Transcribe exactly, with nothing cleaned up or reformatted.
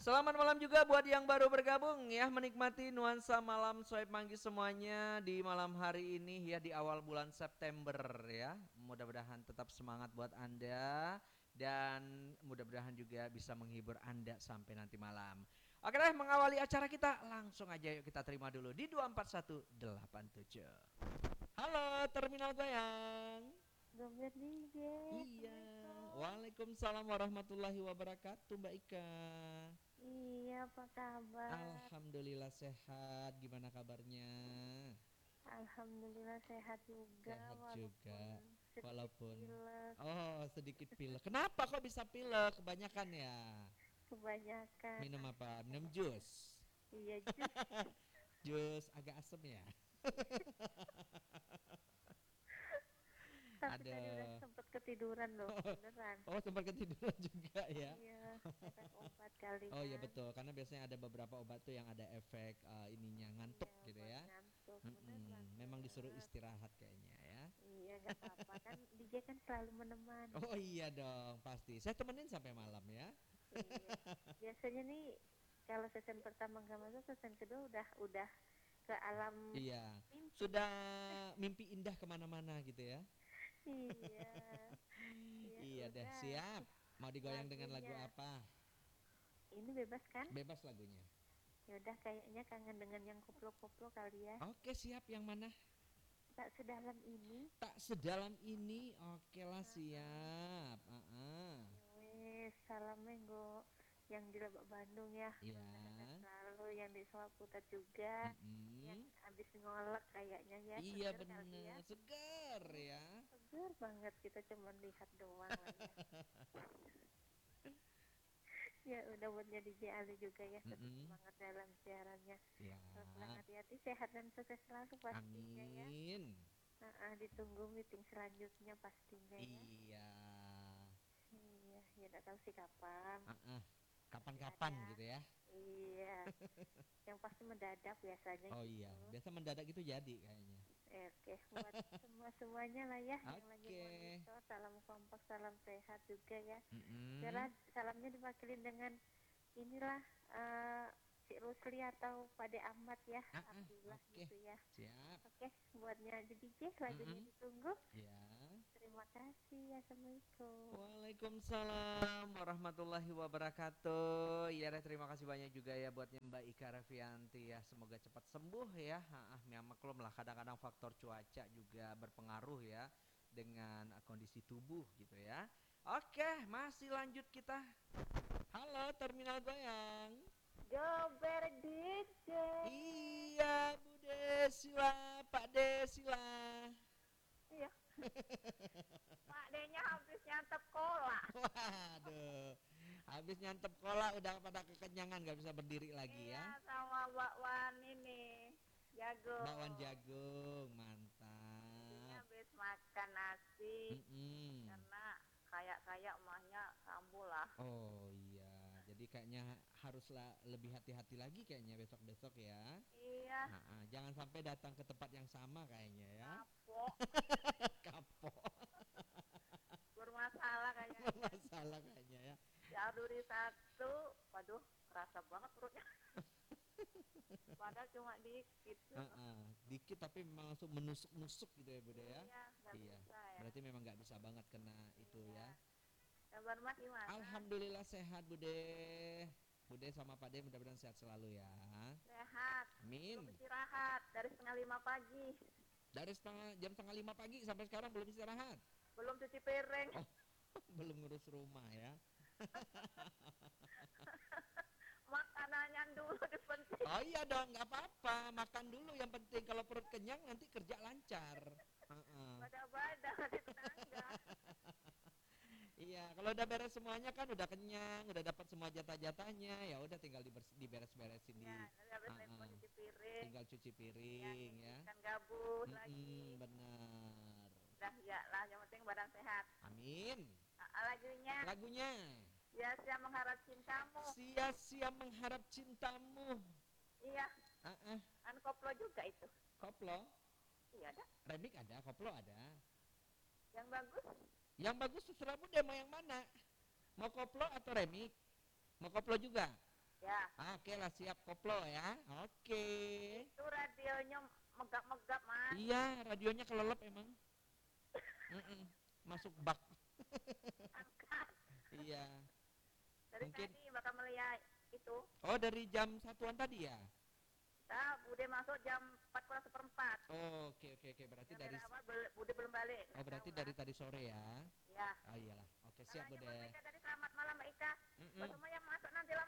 Selamat malam juga buat yang baru bergabung ya, menikmati nuansa malam Soeb Manggis semuanya di malam hari ini ya, di awal bulan September ya. Mudah-mudahan tetap semangat buat Anda dan mudah-mudahan juga bisa menghibur Anda sampai nanti malam. Oke deh, mengawali acara kita langsung aja yuk kita terima dulu di dua empat satu delapan tujuh. Halo Terminal Goyang. Gober D J, Iya, Assalamualaikum. Waalaikumsalam warahmatullahi wabarakatuh Mbak Ika. Iya, apa kabar? Alhamdulillah sehat, gimana kabarnya? Alhamdulillah sehat juga, Sehat walaupun juga, sedikit walaupun pilek, oh sedikit pilek. Kenapa kok bisa pilek? Kebanyakan ya. kebanyakan Minum apa? asam. Minum jus. Iya, jus. Jus agak asem ya. Tapi Ada. tadi udah sempet ketiduran loh, beneran. Oh sempat ketiduran juga ya. Iya, efek obat kali Oh iya kan. betul, karena biasanya ada beberapa obat tuh yang ada efek eh, ininya ngantuk Iya, gitu buat ya. ngantuk, bener Mm-mm, memang disuruh banget. istirahat kayaknya ya. Iya, nggak apa-apa kan. D J kan selalu Oh menemani. iya dong, pasti. Saya temenin sampai malam ya. Iya, biasanya nih kalau season pertama nggak masuk, season kedua udah udah ke alam Iya, mimpi. sudah mimpi indah kemana-mana gitu ya. Iya, ya Iya deh, udah. siap. Mau digoyang dengan lagu Lagunya apa? ini bebas kan? Bebas lagunya. Ya udah, kayaknya kangen dengan yang koplo-koplo kali ya. Oke, siap. Yang mana? Tak sedalam ini. Tak sedalam ini. Oke lah, Heeh. siap. Ah, Wes, salam menggo yang di Lebak Bandung ya. iya. Sehat selalu, yang di Sawah Putat juga. Yang Mm-mm. habis ngolek kayaknya ya, Iya seger kali ya. bener, segar ya. Seger banget, kita cuma lihat doang lah ya. Ya udah, buatnya D J Ali juga ya, tetap Mm-mm. semangat dalam siarannya. Terus pulang Siap. hati-hati, sehat dan sukses selalu pastinya ya. Amin. Nah, ditunggu meeting selanjutnya pastinya ya. Iya. Iya, ya nggak tahu sih kapan. Ah, ah. Kapan-kapan Mendadak. gitu ya. Iya, yang pasti mendadak biasanya Oh iya, gitu. biasa mendadak itu jadi kayaknya. Eh, Oke, buat semua semuanya lah ya yang lagi Oke. monitor, salam kompak, salam sehat juga ya. Mm-mm. Biarlah salamnya diwakilin dengan inilah eh, Cik Rusli atau Pade Ahmad ya, Ah, ah, Abdullah oke. gitu ya. Siap. Oke, buatnya D J lagunya Mm-mm. ditunggu. Ya. Terima kasih, assalamualaikum. Waalaikumsalam warahmatullahi wabarakatuh. Ya, deh, terima kasih banyak juga ya buatnya Mbak Ika Revianti ya. Semoga cepat sembuh ya. Ah, ah, ya maklum lah kadang-kadang faktor cuaca juga berpengaruh ya dengan uh, kondisi tubuh gitu ya. Oke, masih lanjut kita. Halo Terminal Goyang. Gober D J. Iya, Bu Desila, Pak Desila. Iya, Pak D-nya habis nyantap cola. Waduh, habis nyantep kola udah pada kekenyangan gak bisa berdiri lagi Iya, ya. sama bakwan ini, Bakwan jagung. jagung, Ini mantap. habis makan nasi, Mm-mm. karena kayak-kayak emaknya kambuh lah. Oh iya, jadi kayaknya haruslah lebih hati-hati lagi kayaknya besok-besok ya. Iya, Nah, ah, jangan sampai datang ke tempat yang sama kayaknya ya. kapok, Kapok, bermasalah kayaknya. masalah kayaknya ya. Diaduri satu, waduh, kerasa banget perutnya. Padahal cuma dikit. Ah, ah, dikit tapi memang langsung menusuk-nusuk gitu ya Bude ya. Iya, nggak Iya, bisa ya. berarti memang nggak bisa banget kena itu Iya. ya. Kabar Mas gimana? Alhamdulillah sehat Bude. Bude sama Pak De mudah-mudahan sehat selalu ya. Sehat. Belum Amin. istirahat dari setengah lima pagi. Dari setengah jam setengah lima pagi sampai sekarang belum istirahat. Belum cuci piring. Oh, belum ngurus rumah ya. Makanannya dulu dipenting. Oh iya dong, nggak apa-apa. Makan dulu yang penting. Kalau perut kenyang nanti kerja lancar. Heeh. Badak-badak di tetangga. Iya, kalau udah beres semuanya kan udah kenyang, udah dapat semua jatah-jatahnya, ya udah tinggal dibers- diberes-beresin di, Ya, tapi habis uh-uh. telepon cuci piring. Tinggal cuci Ya, piring ini ya. ikan gabus Mm-mm, lagi. benar. Udah ya lah, yang penting badan sehat. Amin. Ah, lagunya Lagunya biasa mengharap cintamu. sia-sia mengharap cintamu. Iya, Uh-uh. kan koplo juga itu. Koplo, Iya ada. remik ada, koplo ada. Yang bagus, Yang bagus terserah Bude mau yang mana? Mau koplo atau remik? Mau koplo juga? Ya. Oke lah, siap koplo ya. Oke. Itu radionya megap-megap, Mas. Iya, radionya kelelep emang. Mm-mm, masuk bak. Angkat. Iya. Dari Mungkin. tadi bakal melihat itu. Oh, dari jam satuan tadi ya? Nah, Bude masuk jam empat kurang seperempat. Oh, oke oke oke, berarti Yang dari dari awal bel- Bude belum balik. Oh, berarti dari tadi sore ya. Ya. Oh iyalah. Oke, siap, Makanya Bude. Mbak Ika dari selamat malam Mbak Ika. Buat Mm-mm. semua yang masuk nanti